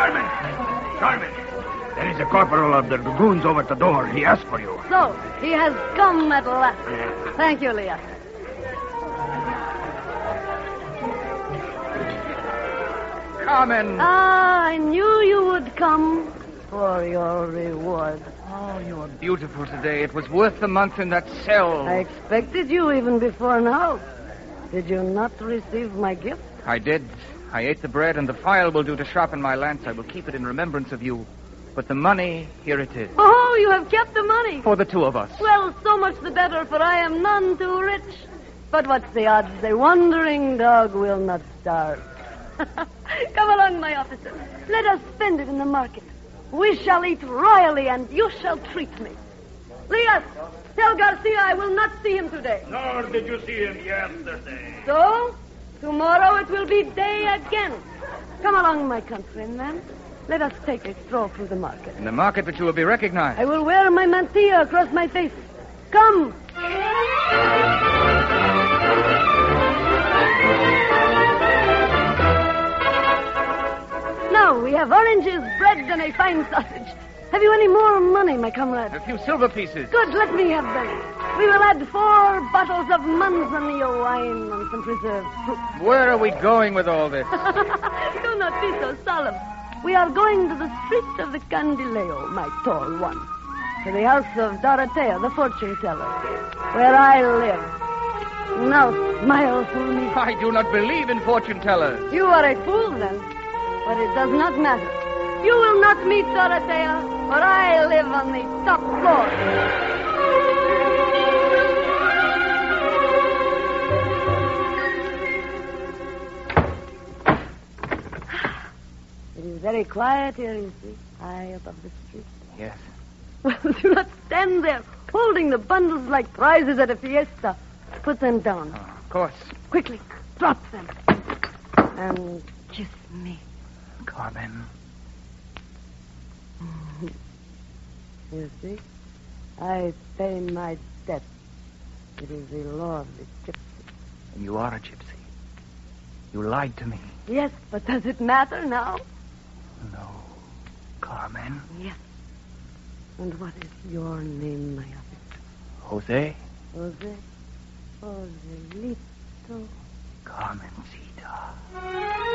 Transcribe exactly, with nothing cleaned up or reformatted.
Carmen! Carmen! There is a corporal of the dragoons over at the door. He asked for you. So, he has come at last. Thank you, Leah. Carmen! Ah, I knew you would come for your reward. Oh, you are beautiful today. It was worth the month in that cell. I expected you even before now. Did you not receive my gift? I did. I ate the bread, and the file will do to sharpen my lance. I will keep it in remembrance of you. But the money, here it is. Oh, you have kept the money. For the two of us. Well, so much the better, for I am none too rich. But what's the odds? The wandering dog will not starve. Come along, my officer. Let us spend it in the market. We shall eat royally, and you shall treat me. Leas, tell Garcia I will not see him today. Nor did you see him yesterday. So, tomorrow it will be day again. Come along, my countrymen. Let us take a stroll through the market. In the market, but you will be recognized. I will wear my mantilla across my face. Come. Now, we have oranges, bread, and a fine sausage. Have you any more money, my comrade? A few silver pieces. Good, let me have them. We will add four bottles of Manzanillo wine and some preserved fruit. Where are we going with all this? Do not be so solemn. We are going to the street of the Candileo, my tall one. To the house of Dorotea, the fortune teller, where I live. Now smile for me. I do not believe in fortune tellers. You are a fool, then. But it does not matter. You will not meet Dorotea, for I live on the top floor. It is very quiet here, you see, high above the street. Yes. Well, do not stand there, holding the bundles like prizes at a fiesta. Put them down. Oh, of course. Quickly, drop them. And kiss me. Carmen. You see, I pay my debt. It is the law of the gypsy. And you are a gypsy. You lied to me. Yes, but does it matter now? No. Carmen. Yes. And what is your name, my officer? Jose. Jose. Joselito. Carmencita.